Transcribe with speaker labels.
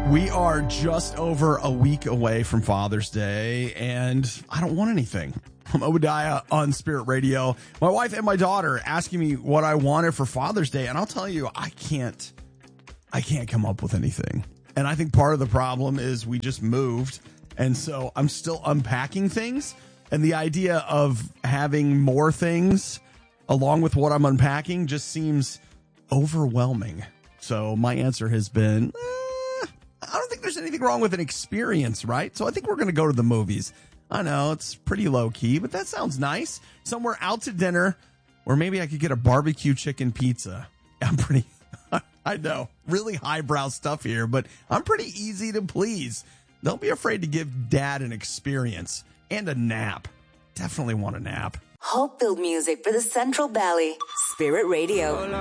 Speaker 1: We are just over a week away from Father's Day, and I don't want anything. I'm Obadiah on Spirit Radio. My wife and my daughter asking me what I wanted for Father's Day, and I'll tell you, I can't come up with anything. And I think part of the problem is we just moved, and so I'm still unpacking things, and the idea of having more things along with what I'm unpacking just seems overwhelming. So my answer has been, I don't think there's anything wrong with an experience, right? So I think we're going to go to the movies. I know it's pretty low key, but that sounds nice. Somewhere out to dinner, or maybe I could get a barbecue chicken pizza. I know, really highbrow stuff here, but I'm pretty easy to please. Don't be afraid to give Dad an experience and a nap. Definitely want a nap.
Speaker 2: Hope-filled music for the Central Valley. Spirit Radio.